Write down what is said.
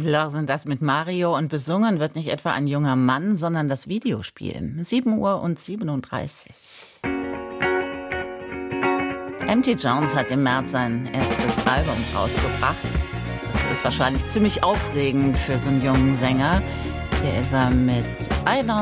Lör sind das mit Mario und besungen wird nicht etwa ein junger Mann, sondern das Videospiel. 7:37 Uhr. M.T. Jones hat im März sein erstes Album rausgebracht. Das ist wahrscheinlich ziemlich aufregend für so einen jungen Sänger. Hier ist er mit I Don't